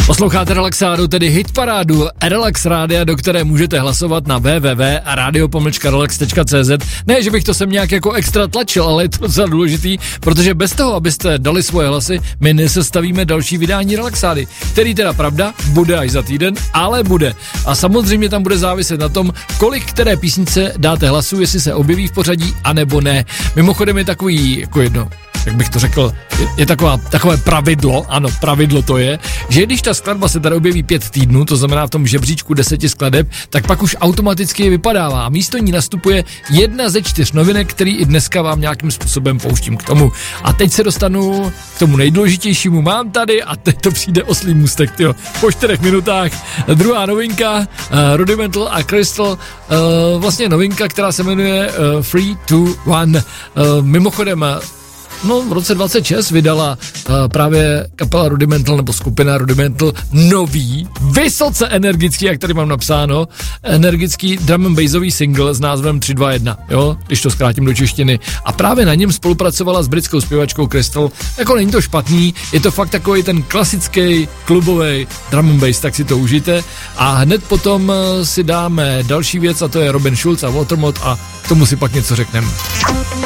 Posloucháte Relaxádu, tedy hitparádu Relax Rádia, do které můžete hlasovat na www.radio-relax.cz. Ne, že bych to sem nějak jako extra tlačil, ale je to docela důležitý, protože bez toho, abyste dali svoje hlasy, my nesestavíme další vydání Relaxády, který teda pravda bude až za týden, ale bude. A samozřejmě tam bude záviset na tom, kolik které písnice dáte hlasu, jestli se objeví v pořadí, anebo ne. Mimochodem je takový, jako jedno, jak bych to řekl, je takové pravidlo, ano, pravidlo to je, že když ta skladba se tady objeví 5 týdnů, to znamená v tom žebříčku 10 skladeb, tak pak už automaticky je vypadává a místo ní nastupuje jedna ze 4 novinek, který i dneska vám nějakým způsobem pouštím k tomu. A teď se dostanu k tomu nejdůležitějšímu, mám tady a teď to přijde oslý můstek, tyjo, po 4 minutách. Druhá novinka, Rudimental a Crystal, vlastně novinka, která se jmenuje 3, 2, 1. Mimochodem, v roce 26 vydala právě kapela Rudimental nebo skupina Rudimental nový, vysoce energický, jak tady mám napsáno, energický drum and bassový single s názvem 3, 2, 1, jo, když to zkrátím do češtiny. A právě na něm spolupracovala s britskou zpěvačkou Crystal. Jako není to špatný, je to fakt takový ten klasický klubový drum and bass, tak si to užijte. A hned potom si dáme další věc a to je Robin Schulz a Watermod a k tomu si pak něco řekneme.